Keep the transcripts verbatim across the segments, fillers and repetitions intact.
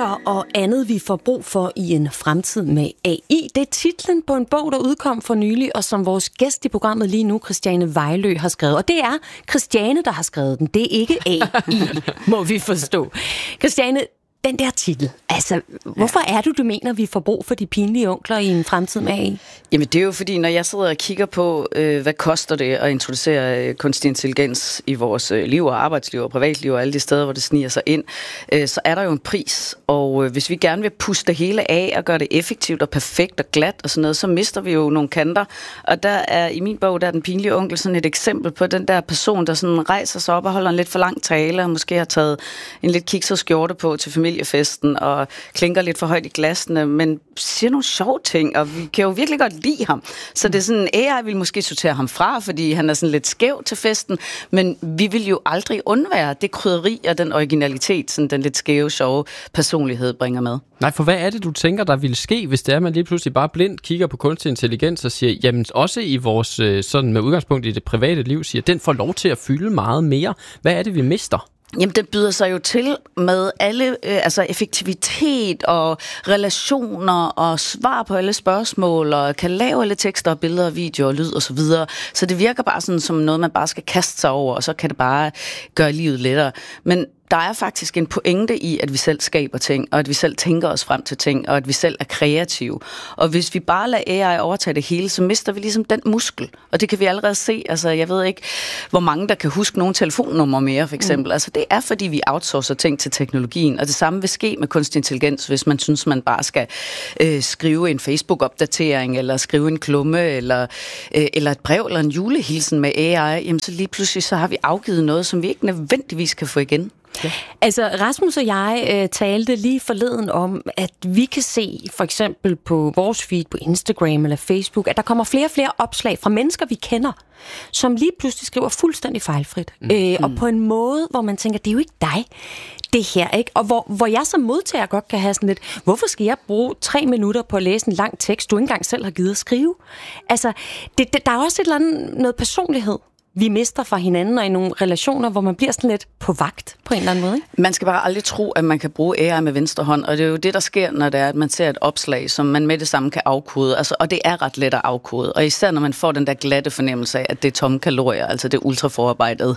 onkler og andet, vi får brug for i en fremtid med A I. Det er titlen på en bog, der udkom for nylig, og som vores gæst i programmet lige nu, Christiane Vejlø, har skrevet. Og det er Christiane, der har skrevet den. Det er ikke A I, må vi forstå. Christiane, den der titel, altså, hvorfor er du, du mener, vi får brug for de pinlige onkler i en fremtid med A I? Jamen, det er jo fordi, når jeg sidder og kigger på, øh, hvad koster det at introducere øh, kunstig intelligens i vores øh, liv og arbejdsliv og privatliv og alle de steder, hvor det sniger sig ind, øh, så er der jo en pris. Og øh, hvis vi gerne vil puste det hele af og gøre det effektivt og perfekt og glat og sådan noget, så mister vi jo nogle kanter. Og der er i min bog, der er den pinlige onkel sådan et eksempel på den der person, der sådan rejser sig op og holder en lidt for lang tale og måske har taget en lidt kikset skjorte på til familiefesten og klinker lidt for højt i glasene, men siger nogle sjove ting, og vi kan jo virkelig godt lide ham. Så det er sådan, A I vil måske sortere ham fra, fordi han er sådan lidt skæv til festen, men vi vil jo aldrig undvære det krydderi og den originalitet, sådan den lidt skæve, sjove personlighed bringer med. Nej, for hvad er det, du tænker, der ville ske, hvis det er, man lige pludselig bare blindt kigger på kunstig intelligens og siger, jamen også i vores, sådan med udgangspunkt i det private liv, siger, den får lov til at fylde meget mere. Hvad er det, vi mister? Jamen, det byder sig jo til med alle, øh, altså effektivitet og relationer og svar på alle spørgsmål, og kan lave alle tekster og billeder og videoer og lyd og så videre. Så det virker bare sådan som noget, man bare skal kaste sig over, og så kan det bare gøre livet lettere. Men der er faktisk en pointe i, at vi selv skaber ting, og at vi selv tænker os frem til ting, og at vi selv er kreative. Og hvis vi bare lader A I overtage det hele, så mister vi ligesom den muskel. Og det kan vi allerede se. Altså, jeg ved ikke, hvor mange der kan huske nogle telefonnumre mere, for eksempel. Mm. Altså, det er, fordi vi outsourcer ting til teknologien. Og det samme vil ske med kunstig intelligens, hvis man synes, man bare skal øh, skrive en Facebook-opdatering, eller skrive en klumme, eller, øh, eller et brev, eller en julehilsen med A I. Jamen, så lige pludselig så har vi afgivet noget, som vi ikke nødvendigvis kan få igen. Ja. Altså, Rasmus og jeg øh, talte lige forleden om, at vi kan se, for eksempel på vores feed på Instagram eller Facebook, at der kommer flere og flere opslag fra mennesker, vi kender, som lige pludselig skriver fuldstændig fejlfrit. Mm. Øh, og på en måde, hvor man tænker, det er jo ikke dig, det her, ikke? Og hvor, hvor jeg som modtager godt kan have sådan lidt, hvorfor skal jeg bruge tre minutter på at læse en lang tekst, du ikke engang selv har givet at skrive? Altså, det, det, der er også et eller andet, noget personlighed, vi mister fra hinanden, og i nogle relationer, hvor man bliver sådan lidt på vagt på en eller anden måde, ikke? Man skal bare aldrig tro, at man kan bruge A I med venstre hånd, og det er jo det, der sker, når det er, at man ser et opslag, som man med det samme kan afkode, altså, og det er ret let at afkode, og især når man får den der glatte fornemmelse af, at det er tomme kalorier, altså det ultraforarbejdede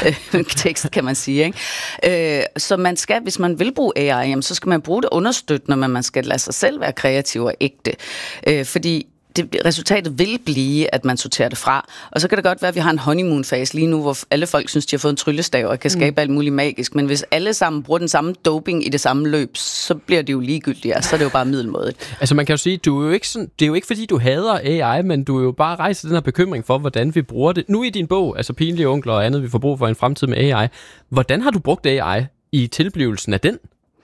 tekst, kan man sige, ikke? Øh, så man skal, hvis man vil bruge A I, jamen, så skal man bruge det understøttende, men man skal lade sig selv være kreativ og ægte, øh, fordi Det, resultatet vil blive, at man sorterer det fra. Og så kan det godt være, at vi har en honeymoon-fase lige nu, hvor alle folk synes, de har fået en tryllestav og kan skabe mm. alt muligt magisk. Men hvis alle sammen bruger den samme doping i det samme løb, så bliver det jo ligegyldigt, og så er det jo bare middelmådigt. Altså man kan jo sige, du er jo ikke sådan, det er jo ikke fordi, du hader A I, men du er jo bare rejst den her bekymring for, hvordan vi bruger det. Nu i din bog, altså Pinlige onkler og andet, vi får brug for en fremtid med A I. Hvordan har du brugt A I i tilblivelsen af den?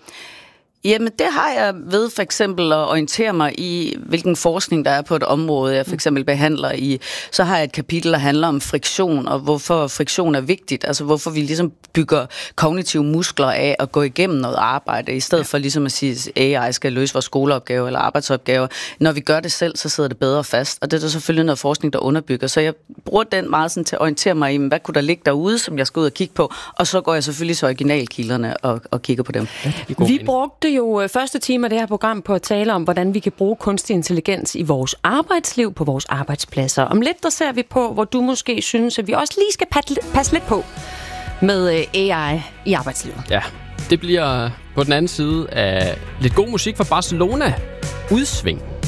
Jamen, det har jeg ved for eksempel at orientere mig i, hvilken forskning der er på et område, jeg for eksempel behandler i. Så har jeg et kapitel, der handler om friktion, og hvorfor friktion er vigtigt. Altså, hvorfor vi ligesom bygger kognitive muskler af at gå igennem noget arbejde, i stedet for ligesom at sige, at A I skal løse vores skoleopgaver eller arbejdsopgaver. Når vi gør det selv, så sidder det bedre fast. Og det er der selvfølgelig noget forskning, der underbygger. Så jeg bruger den meget sådan til at orientere mig i, hvad kunne der ligge derude, som jeg skal ud og kigge på. Og så går jeg selvfølgelig til originalkilderne og, og kigger på dem. Ja, vi brugte jo første time af det her program på at tale om, hvordan vi kan bruge kunstig intelligens i vores arbejdsliv, på vores arbejdspladser. Om lidt, der ser vi på, hvor du måske synes, at vi også lige skal passe lidt på med A I i arbejdslivet. Ja, det bliver på den anden side af lidt god musik fra Barcelona. Udsving.